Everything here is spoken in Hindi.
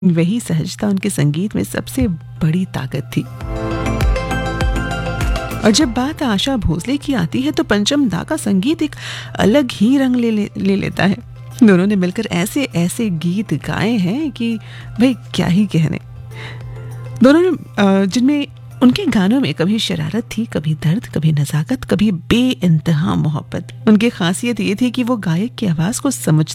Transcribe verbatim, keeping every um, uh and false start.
वही सहजता उनके संगीत में सबसे बड़ी ताकत थी। और जब बात आशा भोसले की आती है तो पंचम दा का संगीत एक अलग ही रंग ले, ले, ले लेता है। दोनों ने मिलकर ऐसे ऐसे गीत गाए हैं कि भाई क्या ही कहने। दोनों ने जिनमें उनके गानों में कभी शरारत थी, कभी दर्द, कभी नज़ाकत, कभी बेइंतहा मोहब्बत। उनकी खासियत ये थी कि वो गायक की आवाज़ को समझ